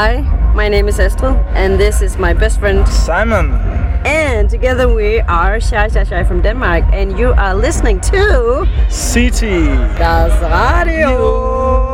Hi, my name is Astrid, and this is my best friend Simon. And together we are Shy from Denmark, and you are listening to City. Das Radio.